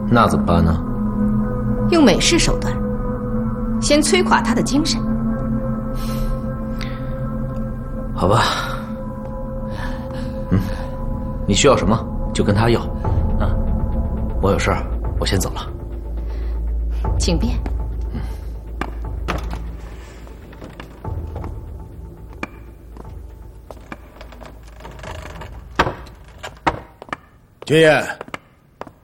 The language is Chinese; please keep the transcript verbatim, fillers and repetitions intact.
那怎么办呢？ 用美式手段，先摧垮他的精神。 好吧。嗯，你需要什么就跟他要。啊，我有事儿，我先走了。 请便。 嗯。 君夜。